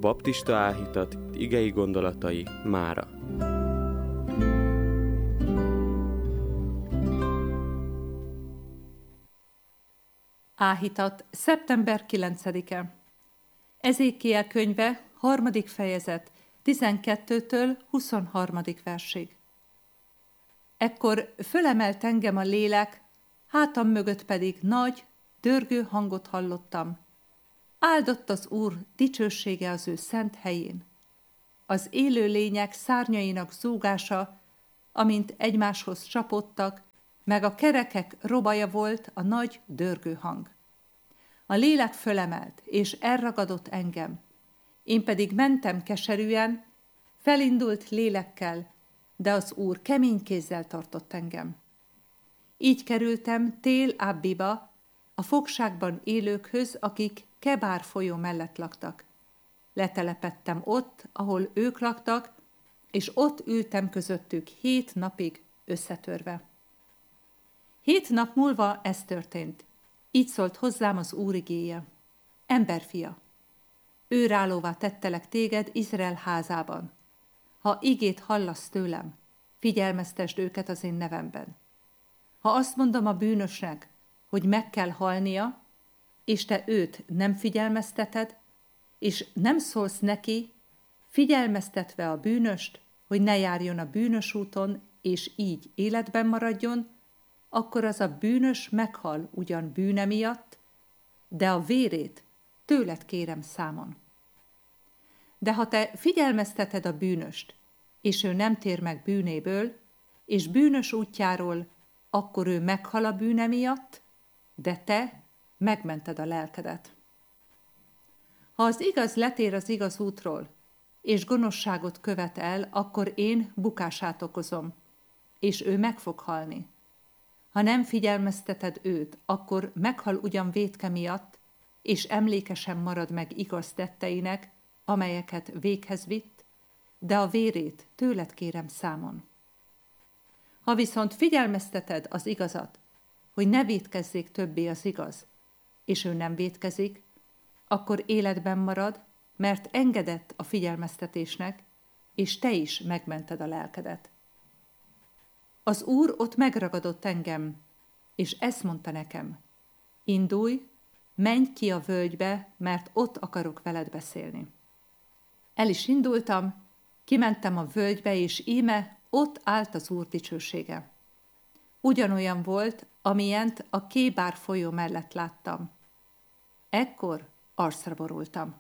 baptista áhítat igei gondolatai mára. Áhítat, szeptember 9-e. Ezékiel könyve, 3. fejezet, 12-től 23. versig. Ekkor fölemelt engem a lélek, hátam mögött pedig nagy, dörgő hangot hallottam. Áldott az Úr, dicsősége az ő szent helyén. Az élő lények szárnyainak zúgása, amint egymáshoz csapodtak, meg a kerekek robaja volt a nagy, dörgő hang. A lélek fölemelt, és elragadott engem. Én pedig mentem keserűen, felindult lélekkel, de az Úr kemény kézzel tartott engem. Így kerültem Tél Abbiba, a fogságban élőkhöz, akik Kebár folyó mellett laktak. Letelepedtem ott, ahol ők laktak, és ott ültem közöttük 7 napig összetörve. 7 nap múlva ez történt. Így szólt hozzám az Úr igéje. Emberfia, őrállóvá tettelek téged Izrael házában. Ha igét hallasz tőlem, figyelmeztesd őket az én nevemben. Ha azt mondom a bűnösnek, hogy meg kell halnia, és te őt nem figyelmezteted, és nem szólsz neki, figyelmeztetve a bűnöst, hogy ne járjon a bűnös úton, és így életben maradjon, akkor az a bűnös meghal ugyan bűne miatt, de a vérét tőled kérem számon. De ha te figyelmezteted a bűnöst, és ő nem tér meg bűnéből, és bűnös útjáról, akkor ő meghal a bűne miatt, de te megmented a lelkedet. Ha az igaz letér az igaz útról, és gonoszságot követ el, akkor én bukását okozom, és ő meg fog halni. Ha nem figyelmezteted őt, akkor meghal ugyan vétke miatt, és emlékesen marad meg igaz tetteinek, amelyeket véghez vitt, de a vérét tőled kérem számon. Ha viszont figyelmezteted az igazat, hogy ne vétkezzék többé az igaz, és ő nem vétkezik, akkor életben marad, mert engedett a figyelmeztetésnek, és te is megmented a lelkedet. Az Úr ott megragadott engem, és ezt mondta nekem: indulj, menj ki a völgybe, mert ott akarok veled beszélni. El is indultam, kimentem a völgybe, és íme ott állt az Úr dicsősége. Ugyanolyan volt, amilyent a Kébár folyó mellett láttam. Ekkor arcra borultam.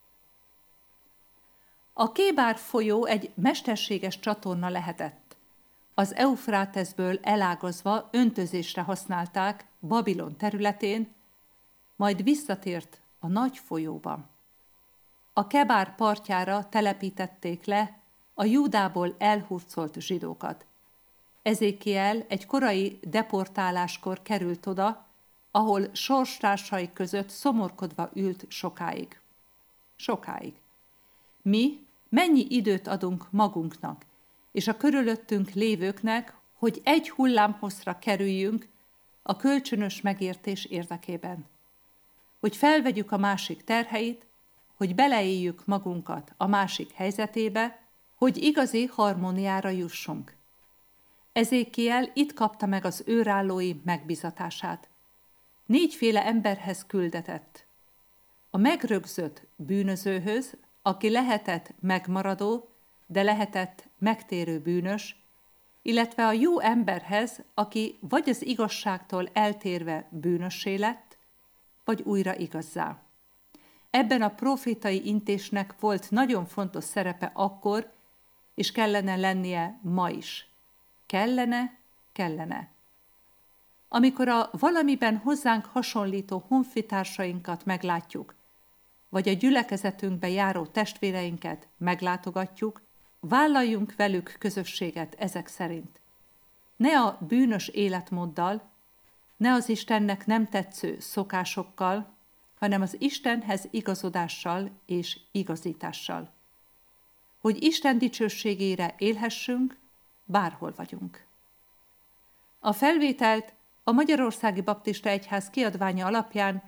A Kébár folyó egy mesterséges csatorna lehetett. Az Eufráteszből elágazva öntözésre használták Babilon területén, majd visszatért a nagy folyóba. A Kebár partjára telepítették le a Júdából elhurcolt zsidókat. Ezékiel egy korai deportáláskor került oda, ahol sorstársai között szomorkodva ült sokáig. Sokáig. Mi mennyi időt adunk magunknak és a körülöttünk lévőknek, hogy egy hullámhosszra kerüljünk a kölcsönös megértés érdekében. Hogy felvegyük a másik terheit, hogy beleéljük magunkat a másik helyzetébe, hogy igazi harmóniára jussunk. Ezékiel itt kapta meg az őrállói megbizatását. 4 emberhez küldetett. A megrögzött bűnözőhöz, aki lehetett megmaradó, de lehetett megtérő bűnös, illetve a jó emberhez, aki vagy az igazságtól eltérve bűnössé lett, vagy újra igazzá. Ebben a profétai intésnek volt nagyon fontos szerepe akkor, és kellene lennie ma is. Kellene. Amikor a valamiben hozzánk hasonlító honfitársainkat meglátjuk, vagy a gyülekezetünkbe járó testvéreinket meglátogatjuk, vállaljunk velük közösséget ezek szerint. Ne a bűnös életmóddal, ne az Istennek nem tetsző szokásokkal, hanem az Istenhez igazodással és igazítással. Hogy Isten dicsőségére élhessünk, bárhol vagyunk. A felvételt a Magyarországi Baptista Egyház kiadványa alapján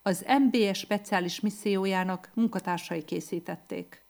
az MBS speciális missziójának munkatársai készítették.